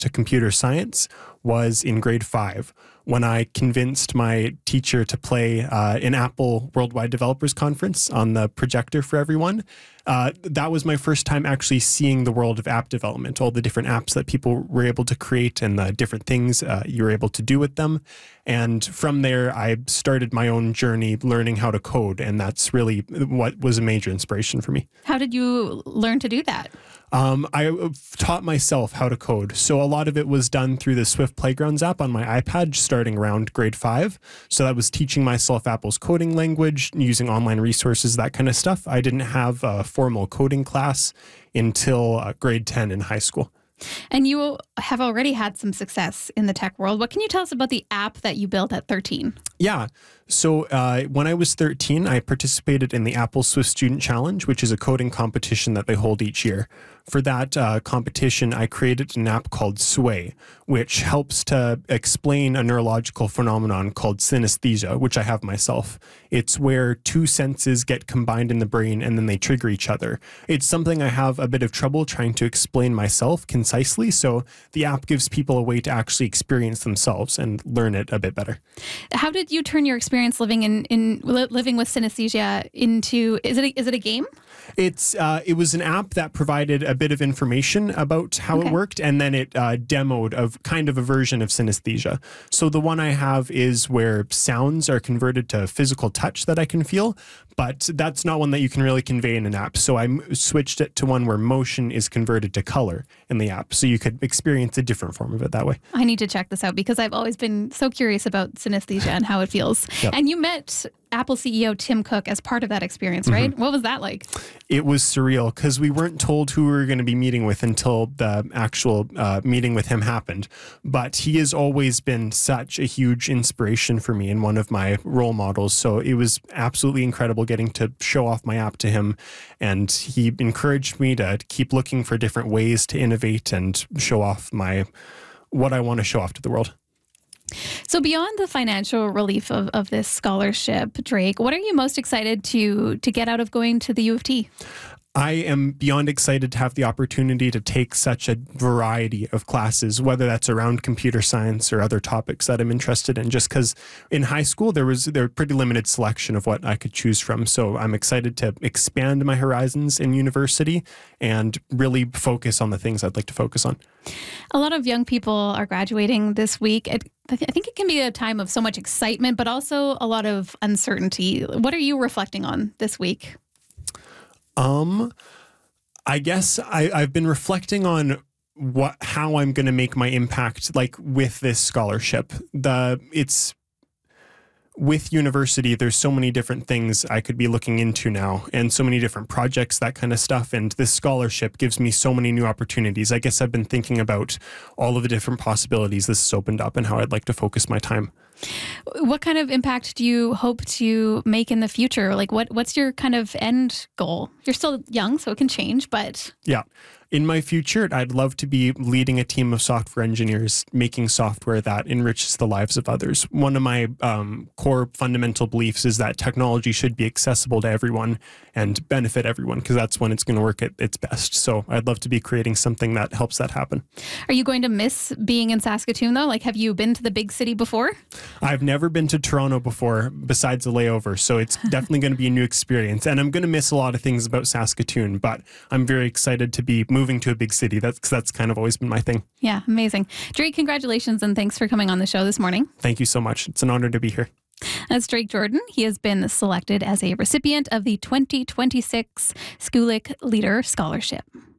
to computer science was in grade 5 when I convinced my teacher to play an Apple Worldwide Developers Conference on the projector for everyone. That was my first time actually seeing the world of app development, all the different apps that people were able to create and the different things you were able to do with them. And from there, I started my own journey learning how to code. And that's really what was a major inspiration for me. How did you learn to do that? I taught myself how to code. So a lot of it was done through the Swift Playgrounds app on my iPad starting around grade 5. So that was teaching myself Apple's coding language, using online resources, that kind of stuff. I didn't have a formal coding class until grade 10 in high school. And you have already had some success in the tech world. What can you tell us about the app that you built at 13? Yeah. So when I was 13, I participated in the Apple Swift Student Challenge, which is a coding competition that they hold each year. For that competition, I created an app called Sway, which helps to explain a neurological phenomenon called synesthesia, which I have myself. It's where two senses get combined in the brain and then they trigger each other. It's something I have a bit of trouble trying to explain myself concisely, so the app gives people a way to actually experience themselves and learn it a bit better. How did you turn your experience living living with synesthesia into, is it a game? It was an app that provided a bit of information about how it worked, and then it demoed of kind of a version of synesthesia. So the one I have is where sounds are converted to physical touch that I can feel, but that's not one that you can really convey in an app. So I switched it to one where motion is converted to color in the app, so you could experience a different form of it that way. I need to check this out because I've always been so curious about synesthesia and how it feels. Yep. And you met Apple CEO Tim Cook as part of that experience, right? What was that like? It was surreal because we weren't told who we were going to be meeting with until the actual meeting with him happened. But he has always been such a huge inspiration for me and one of my role models. So it was absolutely incredible getting to show off my app to him. And he encouraged me to keep looking for different ways to innovate and show off what I want to show off to the world. So beyond the financial relief of this scholarship, Drake, what are you most excited to get out of going to the U of T? I am beyond excited to have the opportunity to take such a variety of classes, whether that's around computer science or other topics that I'm interested in, just because in high school there was a pretty limited selection of what I could choose from. So I'm excited to expand my horizons in university and really focus on the things I'd like to focus on. A lot of young people are graduating this week. I think it can be a time of so much excitement, but also a lot of uncertainty. What are you reflecting on this week? I guess I've been reflecting on how I'm going to make my impact, like with this scholarship. With university, there's so many different things I could be looking into now and so many different projects, that kind of stuff. And this scholarship gives me so many new opportunities. I guess I've been thinking about all of the different possibilities this has opened up and how I'd like to focus my time. What kind of impact do you hope to make in the future? Like what's your kind of end goal? You're still young, so it can change, but... Yeah. In my future, I'd love to be leading a team of software engineers, making software that enriches the lives of others. One of my core fundamental beliefs is that technology should be accessible to everyone and benefit everyone, because that's when it's going to work at its best. So I'd love to be creating something that helps that happen. Are you going to miss being in Saskatoon, though? Like, have you been to the big city before? I've never been to Toronto before, besides a layover, so it's definitely going to be a new experience. And I'm going to miss a lot of things about Saskatoon, but I'm very excited to be moving to a big city. That's kind of always been my thing. Yeah, amazing. Drake, congratulations, and thanks for coming on the show this morning. Thank you so much. It's an honor to be here. That's Drake Jordan. He has been selected as a recipient of the 2026 Skulik Leader Scholarship.